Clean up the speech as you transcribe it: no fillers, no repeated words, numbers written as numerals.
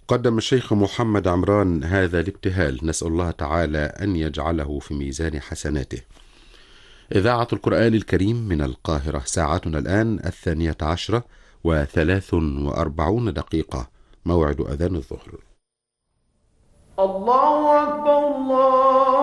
قدم الشيخ محمد عمران هذا الابتهال، نسأل الله تعالى أن يجعله في ميزان حسناته. إذاعة القرآن الكريم من القاهرة، ساعتنا الآن 12:43 موعد أذان الظهر. الله أكبر الله